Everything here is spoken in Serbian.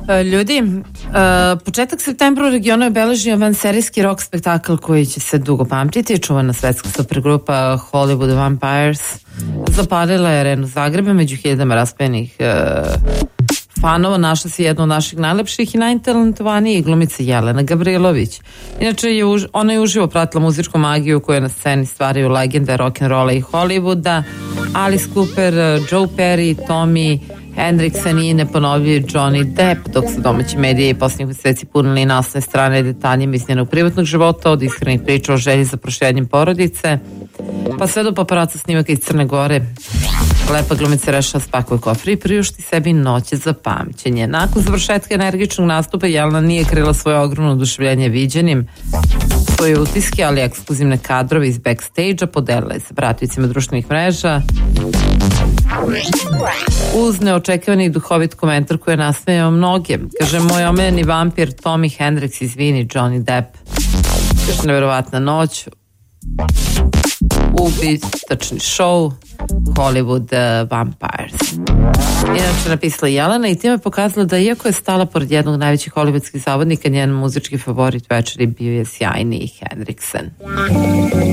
Ljudi, početak septembra u regionu je obeležio vanserijski rock spektakl koji će se dugo pamtiti. Čuvana svetska supergrupa Hollywood Vampires zapalila je arenu Zagreba među hiljadama raspenih fanova. Našla se jedna od naših najlepših i najtalentovanijih glumica Jelena Gavrilović. Inače, ona je uživo pratila muzičku magiju koju na sceni stvaraju legende rock'n'rolla i Hollywooda. Alice Cooper, Joe Perry, Tommy Hendrixon i neponovljivi Johnny Depp, dok su domaći mediji posljednjih meseci punili naslovne strane detaljima iz njenog privatnog života, od iskrenih priča o želji za proširenjem porodice, pa sve do paparaca snimaka iz Crne Gore. Lepa glumica rešila spakuje kofre i priušti sebi noće za pamćenje. Nakon završetka energičnog nastupa Jelena nije krila svoje ogromno oduševljenje viđenim. Svoje utiske, ali ekskluzivne kadrove iz backstage-a podelila je sa pratioцima društvenih mreža uz neočekivani i duhovit komentar koji je nasmejao mnoge. Kaže, moj omiljeni vampir Tommy Hendrix, izvini Johnny Depp. Kaže, neverovatna noć, ubitačni show Hollywood Vampires. Inače napisala Jelena i time pokazala da iako je stala pored jednog najvećih hollywoodskih zavodnika, njen muzički favorit večeri bio je sjajni Hendrixon.